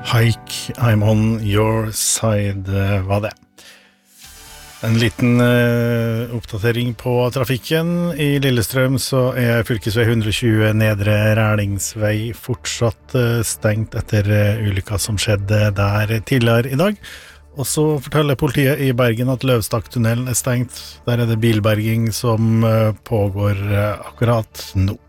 Hike, I'm on your side, var det. En liten oppdatering på trafikken. I Lillestrøm så fylkesvei 120 Nedre Rælingsvei fortsatt stengt etter ulykka som skjedde der tidligere i dag. Og så forteller politiet i Bergen at Løvstaktunnelen stengt. Der det bilberging som pågår akkurat nå.